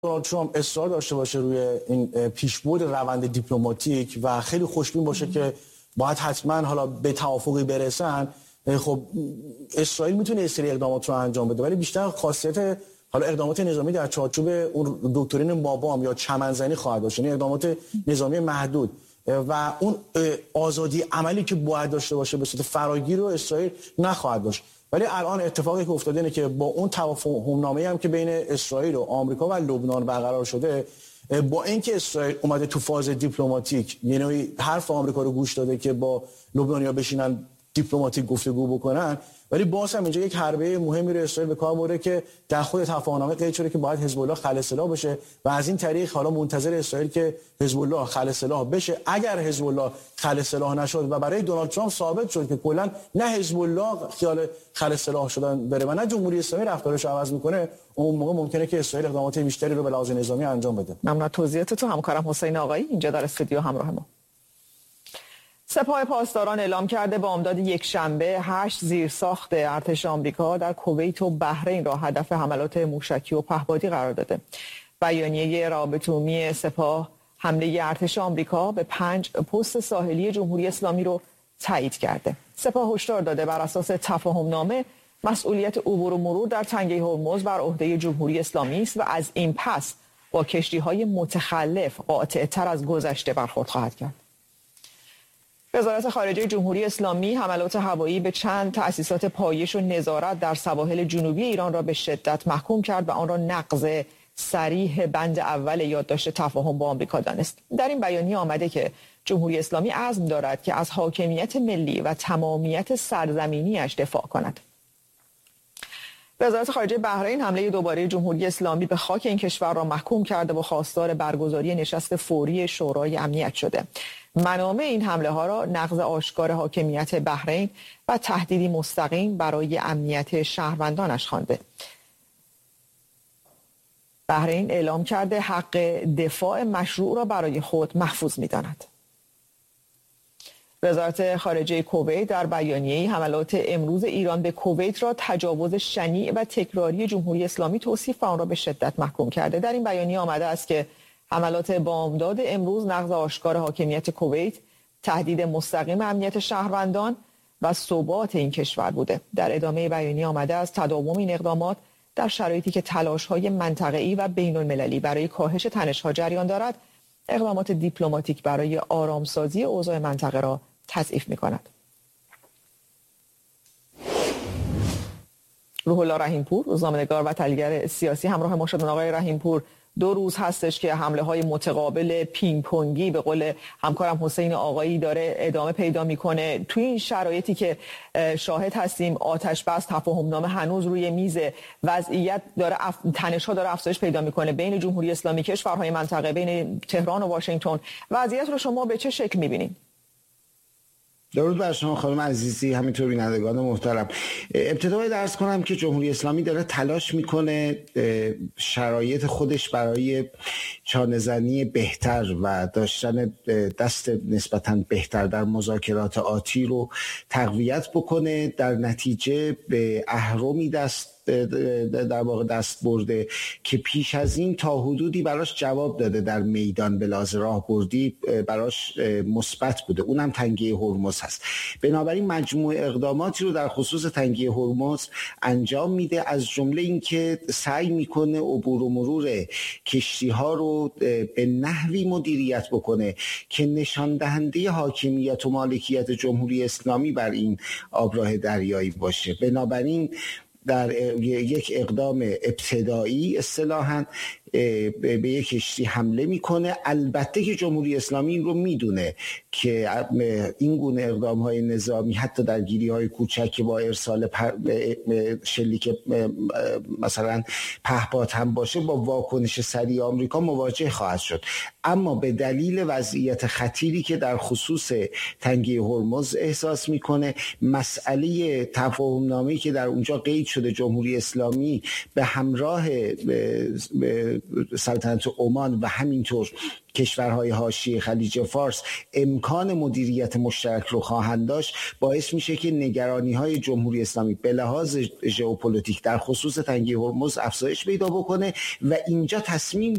دونالد ترامپ اصرار داشته باشه روی این پیشبرد روند دیپلماتیک و خیلی خوشبین باشه که باید حتما حالا به توافقی برسن، خب اسرائیل میتونه سری اقدامات رو انجام بده، ولی بیشتر خاصیت حالا اقدامات نظامی در چارچوب اون دکترین مابام یا چمنزنی خواهد داشت، یعنی اقدامات نظامی محدود و اون آزادی عملی که باید داشته باشه به صورت فراگیر رو اسرائیل نخواهد داشت. ولی الان اتفاقی که افتاده اینه که با اون توافقنامه‌ای هم که بین اسرائیل و آمریکا و لبنان برقرار شده، با اینکه اسرائیل اومده تو فاز دیپلماتیک، یعنی حرف آمریکا رو گوش داده که با لبنانی‌ها بشینن دیپلماتیک گفتگو بکنن، ولی باز هم اینجا یک حربه مهمی رو اسرائیل به کار برده که در خود تفاهم‌نامه قید شده که باید حزب الله خلع سلاح بشه و از این طریق حالا منتظر اسرائیل که حزب الله خلع سلاح بشه. اگر حزب الله خلع سلاح نشد و برای دونالد ترامپ ثابت شد که کلا نه حزب الله خیال خلع سلاح شدن داره و نه جمهوری اسلامی رفتارش عوض میکنه، اون موقع ممکنه که اسرائیل اقدامات بیشتری رو به لحاظ نظامی انجام بده. ممنون از توضیحاتتون همکارم حسین آقایی اینجا در استودیو همراه ما. سپاه پاسداران اعلام کرده بامداد یک شنبه 8 زیرساخت ارتش آمریکا در کویت و بحرین را هدف حملات موشکی و پهپادی قرار داده. بیانیه روابط عمومی سپاه حمله ارتش آمریکا به 5 پست ساحلی جمهوری اسلامی رو تایید کرده. سپاه هشدار داده بر اساس تفاهم‌نامه مسئولیت عبور و مرور در تنگه هرمز بر عهده جمهوری اسلامی است و از این پس با کشتی‌های متخلف قاطع‌تر از گذشته برخورد خواهد کرد. وزارت خارجه جمهوری اسلامی حملات هوایی به چند تأسیسات پایش و نظارت در سواحل جنوبی ایران را به شدت محکوم کرد و آن را نقض صریح بند اول یادداشت تفاهم با آمریکا دانست. در این بیانیه آمده که جمهوری اسلامی عزم دارد که از حاکمیت ملی و تمامیت سرزمینیش دفاع کند. وزارت خارجه بحرین حمله دوباره جمهوری اسلامی به خاک این کشور را محکوم کرده و خواستار برگزاری نشست فوری شورای امنیت شده. منامع این حمله ها را نقض آشکار حاکمیت بحرین و تهدیدی مستقیم برای امنیت شهروندانش خوانده. بحرین اعلام کرده حق دفاع مشروع را برای خود محفوظ می‌داند. وزارت خارجه کویت در بیانیه‌ای حملات امروز ایران به کویت را تجاوز شنیع و تکراری جمهوری اسلامی توصیف و آن را به شدت محکوم کرده. در این بیانیه آمده است که حملات بامداد امروز نقض آشکار حاکمیت کویت، تهدید مستقیم امنیت شهروندان و ثبات این کشور بوده. در ادامه بیانیه آمده است تداوم این اقدامات در شرایطی که تلاش‌های منطقه‌ای و بین‌المللی برای کاهش تنش‌ها جریان دارد، اقدامات دیپلماتیک برای آرامسازی اوضاع منطقه را تضعیف می‌کند. روح الله رحیم‌پور، روزنامه‌نگار و تحلیلگر سیاسی همراه ما شدن. آقای رحیم‌پور، 2 روز هستش که حمله‌های متقابل پینگ پونگی به قول همکارم حسین آقایی داره ادامه پیدا میکنه. توی این شرایطی که شاهد هستیم آتش بس تفاهم‌نامه هنوز روی میز، وضعیت داره تنش‌ها داره افزایش پیدا میکنه بین جمهوری اسلامی کشورهای منطقه، بین تهران و واشنگتن، وضعیت رو شما به چه شکل می‌بینید؟ درود بر شما خانم عزیزی، همینطور بینندگان محترم. ابتدا باید عرض کنم که جمهوری اسلامی داره تلاش میکنه شرایط خودش برای چانه‌زنی بهتر و داشتن دست نسبتاً بهتر در مذاکرات آتی رو تقویت بکنه. در نتیجه به اهرمی در واقع دست برده که پیش از این تا حدودی براش جواب داده، در میدان به لحاظ راهبردی براش مثبت بوده، اونم تنگه هرمز هست. بنابراین مجموع اقداماتی رو در خصوص تنگه هرمز انجام میده، از جمله این که سعی میکنه عبور و مرور کشتی ها رو به نحوی مدیریت بکنه که نشان دهنده حاکمیت و مالکیت جمهوری اسلامی بر این آبراه دریایی باشه. بنابراین در یک اقدام ابتدایی اصطلاحاً به یک کشتی حمله میکنه. البته که جمهوری اسلامی این رو میدونه که این گونه اقدام‌های نظامی حتی درگیری‌های کوچک با ارسال شلیک مثلا پهپاد هم باشه با واکنش سریع آمریکا مواجه خواهد شد. اما به دلیل وضعیت خطیری که در خصوص تنگه هرمز احساس میکنه، مسئله تفاهم‌نامه‌ای که در اونجا قید شده، جمهوری اسلامی به همراه سلطنت عمان و همینطور کشورهای حاشیه خلیج فارس امکان مدیریت مشترک رو خواهند داشت، باعث میشه که نگرانی‌های جمهوری اسلامی به لحاظ ژئوپلیتیک در خصوص تنگی هرمز افزایش پیدا بکنه و اینجا تصمیم